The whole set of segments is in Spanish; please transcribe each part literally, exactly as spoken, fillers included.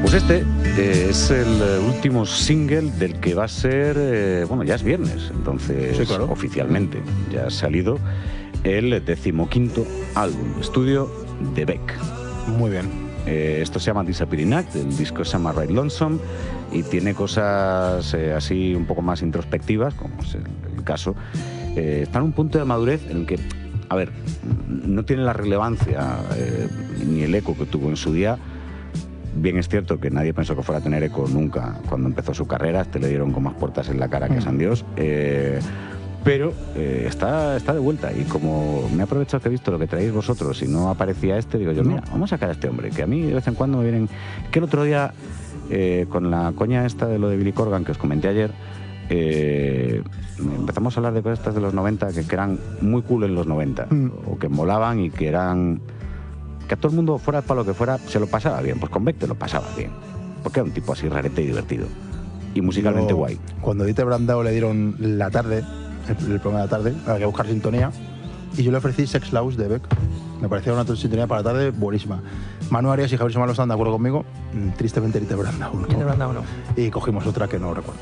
Pues este eh, es el último single del que va a ser, eh, bueno, ya es viernes, entonces sí, claro. Oficialmente ya ha salido el decimoquinto álbum de estudio de Beck. Muy bien. Eh, esto se llama Disappearing Act, el disco se llama Ride Lonesome y tiene cosas eh, así un poco más introspectivas, como es el, el caso. Eh, está en un punto de madurez en el que, a ver, no tiene la relevancia eh, ni el eco que tuvo en su día. Bien es cierto que nadie pensó que fuera a tener eco nunca cuando empezó su carrera, este le dieron con más puertas en la cara que a San Dios, eh, pero eh, está, está de vuelta y como me he aprovechado que he visto lo que traéis vosotros y no aparecía este, digo yo, mira, vamos a sacar a este hombre, que a mí de vez en cuando me vienen... Que el otro día, eh, con la coña esta de lo de Billy Corgan que os comenté ayer, eh, empezamos a hablar de cosas estas de los noventa que, que eran muy cool en los noventa, mm. o que molaban y que eran... que a todo el mundo, fuera para lo que fuera, se lo pasaba bien. Pues con Beck te lo pasaba bien. Porque era un tipo así rarete y divertido. Y musicalmente Yo, guay. Cuando a Dieter Brandau le dieron la tarde, el, el programa de la tarde, había que buscar sintonía, y yo le ofrecí Sex Laws de Beck. Me parecía una sintonía para la tarde buenísima. Manu Arias y Javier Semalo están de acuerdo conmigo. Tristemente Dieter Brandau no. Dieter Brandau no. Y cogimos otra que no recuerdo.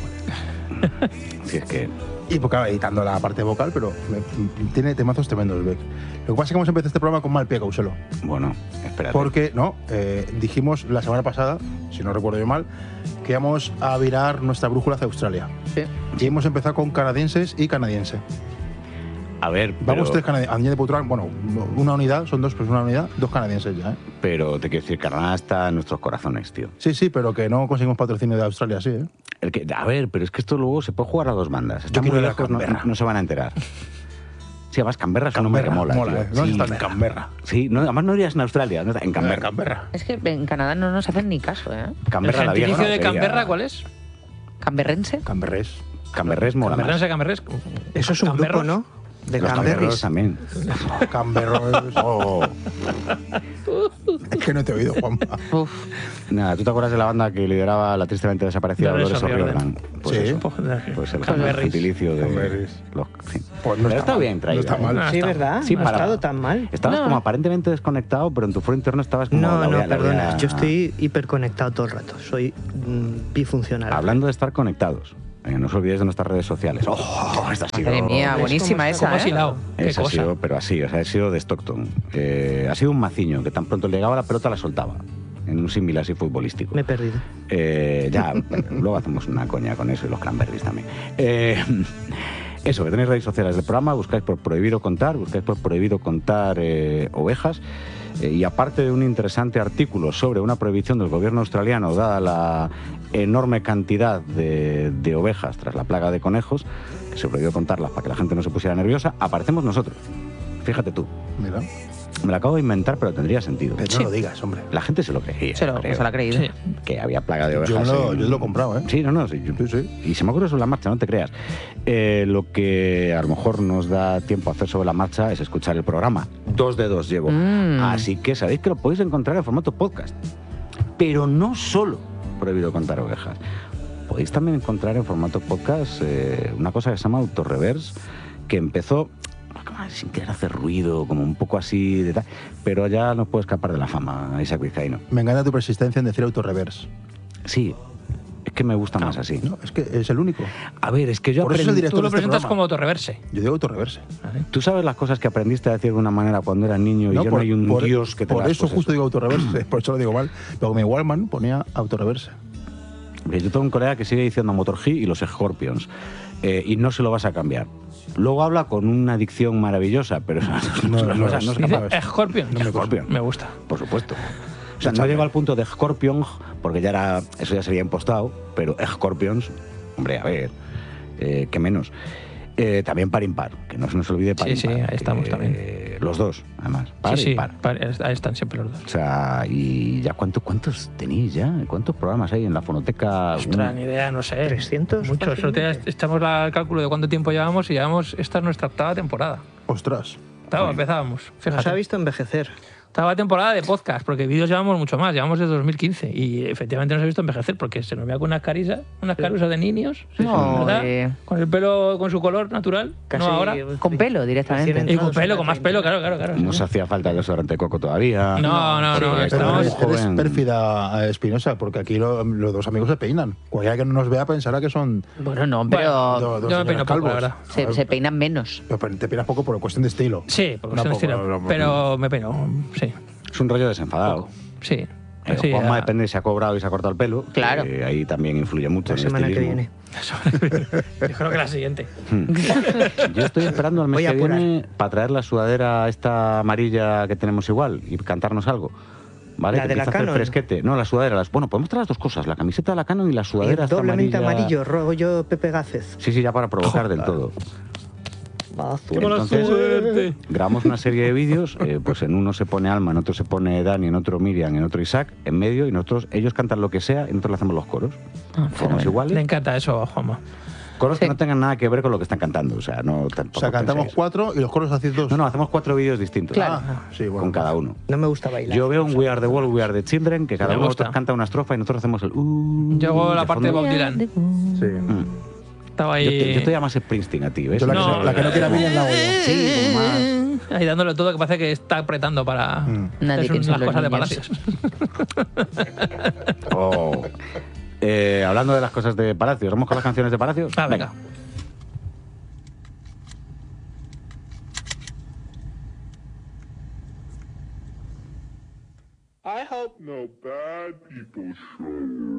Si es que... Y porque claro, editando la parte vocal, pero me, tiene temazos tremendos Beck. Lo que pasa es que hemos empezado este programa con mal pie, Causelo. Bueno, espérate. Porque, no, eh, dijimos la semana pasada, si no recuerdo yo mal, que íbamos a virar nuestra brújula hacia Australia. Sí. Y hemos empezado con canadienses y canadiense. A ver, Vamos pero... tres canadienses. Añade Putrán, bueno, una unidad, son dos, pues una unidad, dos canadienses ya, ¿eh? Pero te quiero decir, Canadá está en nuestros corazones, tío. Sí, sí, pero que no conseguimos patrocinio de Australia, sí, ¿eh? El que, a ver, pero es que esto luego se puede jugar a dos bandas. Está muy lejos, no, no se van a enterar. Sí, además Canberra es un nombre que mola, mola tío. ¿eh? ¿Dónde Sí, está? En Canberra. Sí, no, además no irías en Australia, no, en Canberra. En Canberra. Es que en Canadá no nos hacen ni caso, ¿eh? Canberra, ¿El la vieja, gentilicio no, de sería... Canberra cuál es? ¿Camberrense? Camberrés. Camberrés mola más. Camberrense, Camberrés. Eso es un Camberros. grupo, ¿no? De Los Camberris. Camberros también. Camberros. Oh. Es que no te he oído, Juanma. Uf. Nada, ¿tú te acuerdas de la banda que lideraba la tristemente desaparecida Dolores Dolores O'Riordan? O'Riordan? Pues Sí. eso. Pues Pues el Camberris. gentilicio de... Camberris. Los, sí. Pues no Pero está está mal. bien traído. No está ¿eh? mal. No, Sí, está- ¿verdad? Sí, no ha para- estado tan mal. Estabas No. como aparentemente desconectado, pero en tu foro interno estabas como... No, la voy no, a- la voy a- perdona. Yo estoy hiperconectado todo el rato. Soy mm, bifuncional. Hablando de estar conectados, eh, no os olvidéis de nuestras redes sociales. ¡Oh! Esta ha sido... Madre mía, ¿Ves buenísima cómo está? esa, ¿Cómo has ¿eh? hilado? ¿Qué Esa ha cosa? sido, pero así, o sea, ha sido de Stockton. Eh, ha sido un maciño, que tan pronto le llegaba la pelota la soltaba. En un símil así futbolístico. Me he perdido. Eh, ya, bueno, luego hacemos una coña con eso y los cranberries también. Eh, eso, que tenéis redes sociales del programa, buscáis por Prohibido Contar, buscáis por Prohibido Contar eh, Ovejas. Eh, y aparte de un interesante artículo sobre una prohibición del gobierno australiano, dada la enorme cantidad de, de ovejas tras la plaga de conejos, que se prohibió contarlas para que la gente no se pusiera nerviosa, aparecemos nosotros. Fíjate tú. Mira. Me lo acabo de inventar, pero tendría sentido. Pero Sí. no lo digas, hombre. La gente se lo creía. Se, lo, creo, se la ha creído. Sí. que había plaga de Yo ovejas. lo, en- yo lo he comprado, ¿eh? Sí, no, no. Sí, yo- Sí, sí. Y se me ocurre sobre la marcha, no te creas. Eh, lo que a lo mejor nos da tiempo a hacer sobre la marcha es escuchar el programa. Dos de dos llevo. Mm. Así que sabéis que lo podéis encontrar en formato podcast. Pero no solo Prohibido Contar Ovejas. Podéis también encontrar en formato podcast eh, una cosa que se llama Autoreverse, que empezó como sin querer hacer ruido, como un poco así de tal, pero ya no puedo escapar de la fama, Isaac Vizcaíno. Me encanta tu persistencia en decir autorreverse. Sí, es que me gusta más así. No, es que es el único. A ver, es que yo Por eso es el aprendí... director Tú lo de este presentas programa. como autorreverse. Yo digo autorreverse. ¿Vale? Tú sabes las cosas que aprendiste a decir de una manera cuando eras niño y yo no hay un por- dios que te Por las, eso pues justo digo autorreverse, por eso lo digo mal. Pero mi Wallman ponía autorreverse. Yo tengo un colega que sigue diciendo Motor G y los Scorpions, eh, y no se lo vas a cambiar. Luego habla con una dicción maravillosa, pero no, No, no, no, no es no, capaz. Dice Scorpion. No me Scorpion. Me gusta. Por supuesto. O sea, no llegó al punto de Scorpion, porque ya era, eso ya sería impostado, pero Scorpions, hombre, a ver, eh, qué menos. Eh, también par impar, que no se nos olvide par Sí, sí, impar. ahí estamos Eh, también. Los dos, además, par sí, sí, impar. par- ahí están siempre los dos. O sea, y ya cuánto, ¿cuántos tenéis ya? ¿Cuántos programas hay en la fonoteca? Ostras, ni idea, no sé. trescientos Muchos. Solo te- fácilmente. echamos la- el cálculo de cuánto tiempo llevamos y llevamos. Esta es nuestra octava temporada. Ostras. Octava, empezábamos. Nos ha Fíjate. visto envejecer. Estaba temporada de podcast, porque vídeos llevamos mucho más, llevamos desde dos mil quince y efectivamente nos ha visto envejecer porque se nos veía con unas carisas, unas carusas de niños, sí, No, ¿verdad? eh. Con el pelo, con su color natural, Casi- no ahora. Con pelo directamente. Recién Y con entrados en pelo, la con más pelo, claro, claro, claro. No se hacía falta el desodorante de coco todavía. No, no, Sí, no, pero Pero estamos... eres, eres joven. pérfida, eh, Espinosa, porque aquí lo- los dos amigos se peinan. Cualquiera que no nos vea pensará que son Bueno, no, Bueno, pero dos, dos yo me señores peino poco, la calvos. verdad. se, se peinan menos. Pero te peinas poco por cuestión de estilo. Sí, porque No, se poco, estira, no, no, pero me peino, sí, Es un rollo desenfadado. sí. Eh, sí, Juanma ah, depende si ha cobrado y se ha cortado el pelo. Claro. que ahí también influye mucho La en el semana que estilismo. viene. yo creo que la siguiente. Yo estoy esperando al mes Voy a que apurar. viene para traer la sudadera esta amarilla que tenemos igual y cantarnos algo. ¿Vale? ¿La Que de la empieza a hacer Canon? fresquete. No, la sudadera. Las... Bueno, podemos traer las dos cosas, la camiseta de la Canon y la Y sudadera esta doblemente amarilla. amarillo, rollo Pepe Gácez. Sí, sí, ya para provocar del todo. Va, azul. ¡Qué mala Entonces, suerte! Grabamos una serie de vídeos, eh, pues en uno se pone Alma, en otro se pone Dani, en otro Miriam, en otro Isaac, en medio, y nosotros, ellos cantan lo que sea y nosotros le hacemos los coros. Ah, Somos fenomenal. iguales. Le encanta eso a Juanma. Coros que Sí. no tengan nada que ver con lo que están cantando. O sea, no O tampoco sea, cantamos penséis. cuatro y los coros hacéis dos. No, no, hacemos cuatro vídeos distintos. Claro. Ah, sí, bueno. Con cada uno. No me gusta bailar. Yo veo un We Are the World, We Are the Children, que cada Me uno de gusta. nosotros canta una estrofa y nosotros hacemos el. Uh, Yo hago la de parte de fondo. Bob Dylan. Sí. Mm. Estaba Yo, ahí. te, yo te llamo ese Springsteen a ti, ¿ves? Yo la, que, No. no, la que no quiera Miriam la hago yo. Sí, como más. Ahí dándole todo, que parece que está apretando para Mm. Nadie hacer piensa en las los cosas de niños. palacios. Oh. Eh, hablando de las cosas de Palacios, ¿vamos con las canciones de Palacios? Ah, venga. I hope no bad people show.